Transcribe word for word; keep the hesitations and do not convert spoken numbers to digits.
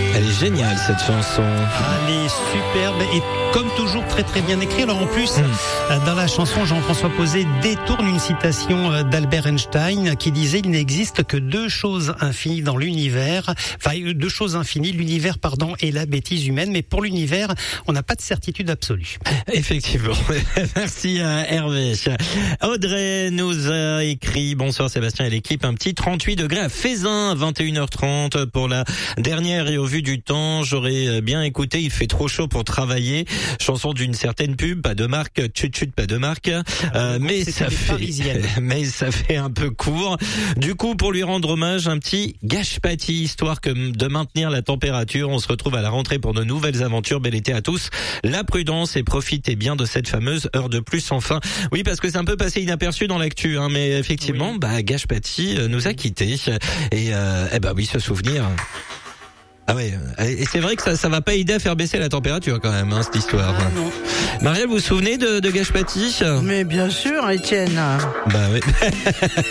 Elle est géniale cette chanson. Elle est superbe et comme toujours très très bien écrite. Alors en plus, mmh. dans la chanson, Jean-François Posé détourne une citation d'Albert Einstein qui disait « Il n'existe que deux choses infinies dans l'univers, enfin deux choses infinies, l'univers pardon et la bêtise humaine, mais pour l'univers, on n'a pas de certitude absolue. » Effectivement. Merci à Hervé. Audrey nous a écrit, bonsoir Sébastien et l'équipe, un petit trente-huit degrés à Fézin, vingt et une heures trente pour la dernière et au vu du temps, j'aurais bien écouté, il fait trop chaud pour travailler. Chanson d'une certaine pub, pas de marque, chut chut, pas de marque, euh, mais ça fait, mais ça fait un peu court. Du coup, pour lui rendre hommage, un petit gâche-pâtis, histoire que de maintenir la température. On se retrouve à la rentrée pour de nouvelles aventures. Bel été à tous. La prudence et profitez bien de cette fameuse heure de plus enfin. Oui, parce que c'est un peu passé inaperçu dans l'actu, hein, mais effectivement, oui. bah gâche-pâtis nous a quittés. Et euh, eh ben oui, ce souvenir. Ah ouais, et c'est vrai que ça, ça va pas aider à faire baisser la température quand même, hein, cette histoire. Ah non. Marielle, vous vous souvenez de, de gâche-pâtis ? Mais bien sûr, Étienne. Bah oui.